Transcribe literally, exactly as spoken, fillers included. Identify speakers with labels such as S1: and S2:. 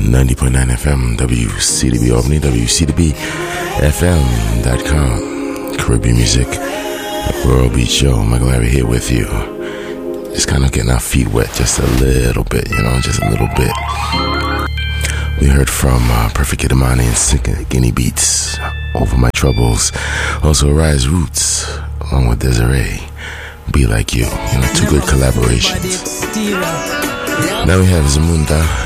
S1: ninety point nine F M, W C D B Albany, W C D B F M dot com. Caribbean music, World Beat Show. Michael Larry here with you. Just kind of getting our feet wet just a little bit, you know, just a little bit. We heard from uh, Perfect Kid Amani and Sick Guinea Beats, Over My Troubles. Also Rise Roots, along with Desiree, Be Like You. You know, two good collaborations. Now we have Zamunda